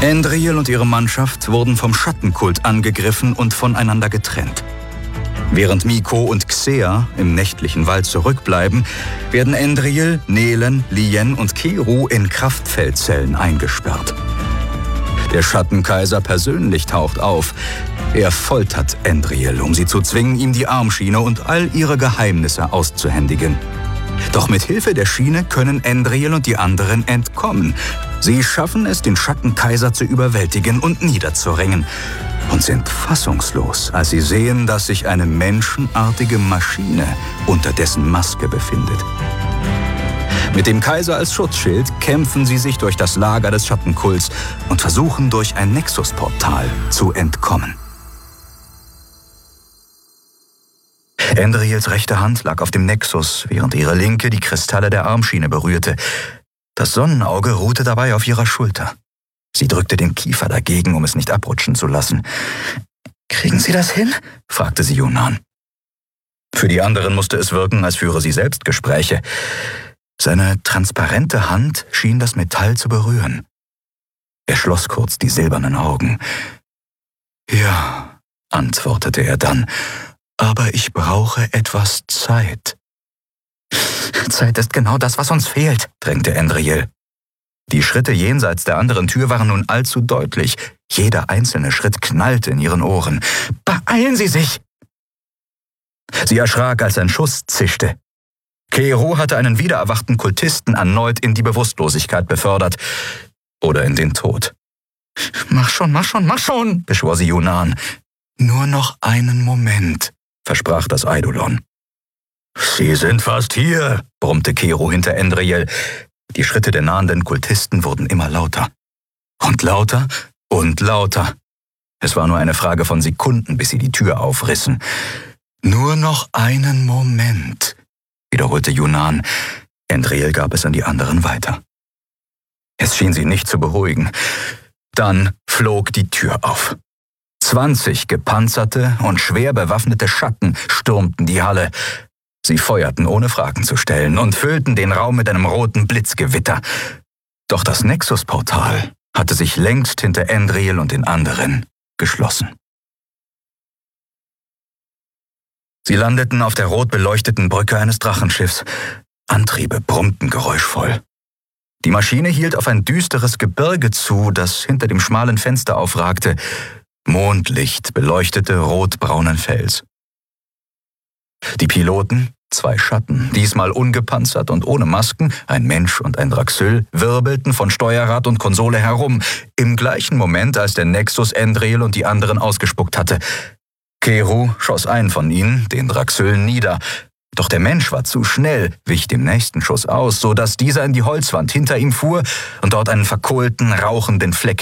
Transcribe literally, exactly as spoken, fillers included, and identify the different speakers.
Speaker 1: Endriyel und ihre Mannschaft wurden vom Schattenkult angegriffen und voneinander getrennt. Während Miko und Xea im nächtlichen Wald zurückbleiben, werden Endriyel, Nelen, Lien und Keru in Kraftfeldzellen eingesperrt. Der Schattenkaiser persönlich taucht auf. Er foltert Endriyel, um sie zu zwingen, ihm die Armschiene und all ihre Geheimnisse auszuhändigen. Doch mit Hilfe der Schiene können Endriyel und die anderen entkommen. Sie schaffen es, den Schattenkaiser zu überwältigen und niederzuringen und sind fassungslos, als sie sehen, dass sich eine menschenartige Maschine unter dessen Maske befindet. Mit dem Kaiser als Schutzschild kämpfen sie sich durch das Lager des Schattenkults und versuchen, durch ein Nexus-Portal zu entkommen. Endriyels rechte Hand lag auf dem Nexus, während ihre linke die Kristalle der Armschiene berührte. Das Sonnenauge ruhte dabei auf ihrer Schulter. Sie drückte den Kiefer dagegen, um es nicht abrutschen zu lassen. »Kriegen Sie das hin?« fragte sie Yunan. Für die anderen musste es wirken, als führe sie selbst Gespräche. Seine transparente Hand schien das Metall zu berühren. Er schloss kurz die silbernen Augen. »Ja«, antwortete er dann, »aber ich brauche etwas Zeit.« »Zeit ist genau das, was uns fehlt«, drängte Endriyel. Die Schritte jenseits der anderen Tür waren nun allzu deutlich. Jeder einzelne Schritt knallte in ihren Ohren. »Beeilen Sie sich!« Sie erschrak, als ein Schuss zischte. Keru hatte einen wiedererwachten Kultisten erneut in die Bewusstlosigkeit befördert. Oder in den Tod. »Mach schon, mach schon, mach schon«, beschwor sie Yunan. »Nur noch einen Moment«, versprach das Eidolon. »Sie sind fast hier«, brummte Keru hinter Endriyel. Die Schritte der nahenden Kultisten wurden immer lauter. Und lauter und lauter. Es war nur eine Frage von Sekunden, bis sie die Tür aufrissen. »Nur noch einen Moment«, wiederholte Yunan. Endriyel gab es an die anderen weiter. Es schien sie nicht zu beruhigen. Dann flog die Tür auf. Zwanzig gepanzerte und schwer bewaffnete Schatten stürmten die Halle. Sie feuerten, ohne Fragen zu stellen, und füllten den Raum mit einem roten Blitzgewitter. Doch das Nexus-Portal hatte sich längst hinter Endriyel und den anderen geschlossen. Sie landeten auf der rot beleuchteten Brücke eines Drachenschiffs. Antriebe brummten geräuschvoll. Die Maschine hielt auf ein düsteres Gebirge zu, das hinter dem schmalen Fenster aufragte. Mondlicht beleuchtete rotbraunen Fels. Die Piloten, zwei Schatten, diesmal ungepanzert und ohne Masken, ein Mensch und ein Draxyl, wirbelten von Steuerrad und Konsole herum, im gleichen Moment, als der Nexus Endriyel und die anderen ausgespuckt hatte. Keru schoss einen von ihnen, den Draxyl, nieder. Doch der Mensch war zu schnell, wich dem nächsten Schuss aus, so dass dieser in die Holzwand hinter ihm fuhr und dort einen verkohlten, rauchenden Fleck